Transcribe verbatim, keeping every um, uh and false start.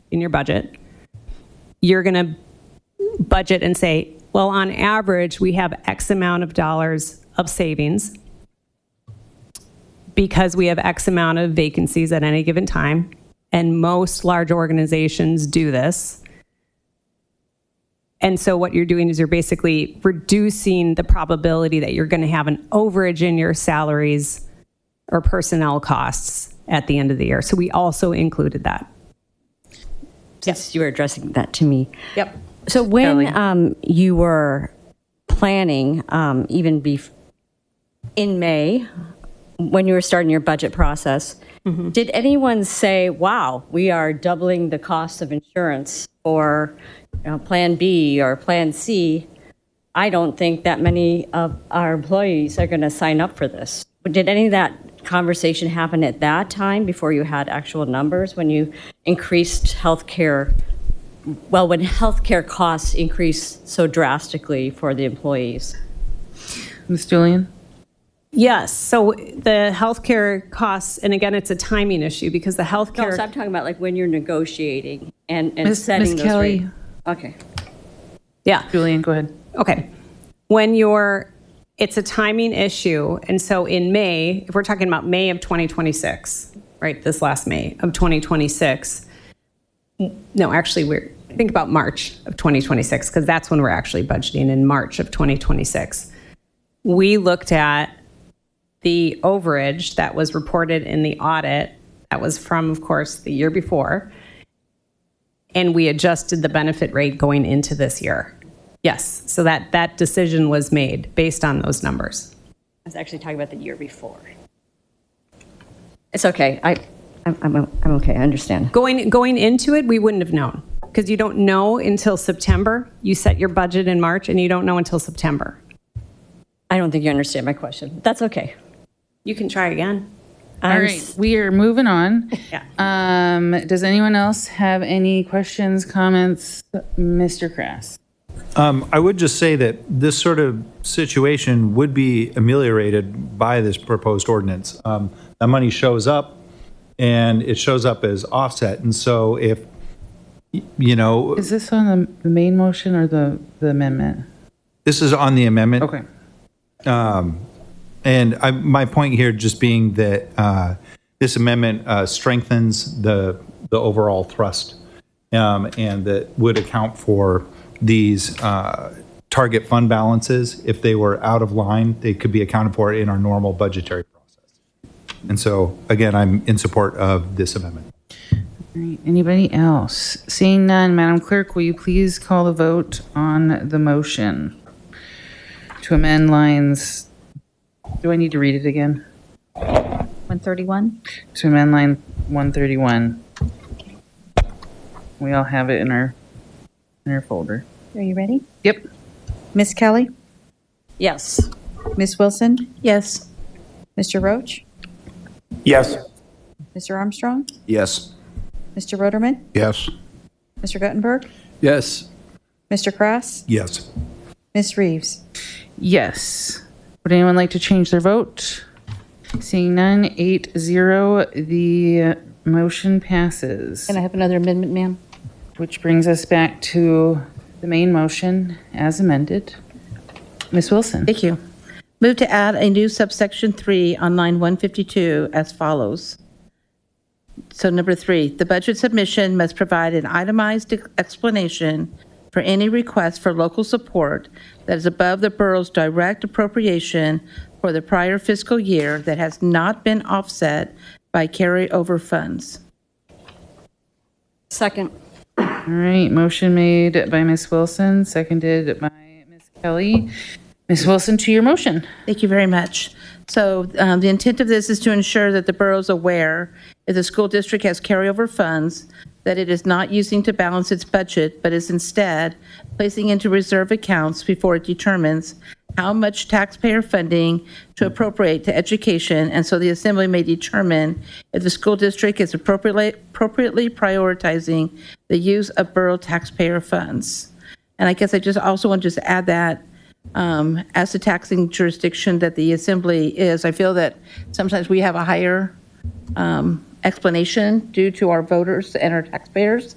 in your budget. You're going to budget and say, well, on average, we have X amount of dollars of savings because we have X amount of vacancies at any given time. And most large organizations do this. And so what you're doing is you're basically reducing the probability that you're going to have an overage in your salaries or personnel costs at the end of the year. So we also included that. Since yep. you were addressing that to me. Yep. So when um, you were planning, um, even bef- in May, when you were starting your budget process, mm-hmm. did anyone say, wow, we are doubling the cost of insurance for you know, Plan B or Plan C? I don't think that many of our employees are going to sign up for this. Did any of that conversation happen at that time before you had actual numbers, when you increased healthcare? Well, when healthcare costs increased so drastically for the employees? Miz Julian? Yes. So the healthcare costs, and again, it's a timing issue because the healthcare. No, so I'm talking about like when you're negotiating and, and Miz setting Miz those Kelly. rates. Okay. Yeah. Julian, go ahead. Okay. When you're, it's a timing issue. And so in May, if we're talking about May of twenty twenty-six, right, this last May of twenty twenty-six, no, actually, we're, think about March of twenty twenty-six, because that's when we're actually budgeting, in March of twenty twenty-six. We looked at the overage that was reported in the audit that was from, of course, the year before, and we adjusted the benefit rate going into this year. Yes, so that, that decision was made based on those numbers. I was actually talking about the year before. It's okay. I, I'm, I'm, I'm okay. I understand. Going, going into it, we wouldn't have known, because you don't know until September. You set your budget in March, and you don't know until September. I don't think you understand my question. That's okay. You can try again. All I'm right, we are moving on. Yeah. Um, does anyone else have any questions, comments? Mister Crass. Um, I would just say that this sort of situation would be ameliorated by this proposed ordinance. Um, that money shows up, and it shows up as offset. And so if, you know... Is this on the, the main motion or the, the amendment? This is on the amendment. Okay. Um, and I, my point here just being that uh, this amendment uh, strengthens the the overall thrust, um, and that would account for these uh, target fund balances. If they were out of line, they could be accounted for in our normal budgetary process. And so, again, I'm in support of this amendment. All right. Anybody else? Seeing none, Madam Clerk, will you please call the vote on the motion to amend lines? Do I need to read it again? one thirty-one. To amend line one thirty-one. We all have it in our in our folder. Are you ready? Yep. Miz Kelly? Yes. Miz Wilson? Yes. Mister Roach? Yes. Mister Armstrong? Yes. Mister Roderman? Yes. Mister Guttenberg? Yes. Mister Crass? Yes. Miz Reeves? Yes. Would anyone like to change their vote? Seeing none, eight zero, the motion passes. Can I have another amendment, ma'am? Which brings us back to the main motion as amended. Miz Wilson. Thank you. Move to add a new subsection three on line one fifty-two as follows. So number three, the budget submission must provide an itemized explanation for any request for local support that is above the borough's direct appropriation for the prior fiscal year that has not been offset by carryover funds. Second. All right, motion made by Miz Wilson, seconded by Miz Kelly. Miz Wilson, to your motion. Thank you very much. So um, the intent of this is to ensure that the borough is aware if the school district has carryover funds that it is not using to balance its budget, but is instead placing into reserve accounts before it determines how much taxpayer funding to appropriate to education, and so the Assembly may determine if the school district is appropriately, appropriately prioritizing the use of borough taxpayer funds. And I guess I just also want to just add that um, as the taxing jurisdiction that the Assembly is, I feel that sometimes we have a higher um, explanation due to our voters and our taxpayers.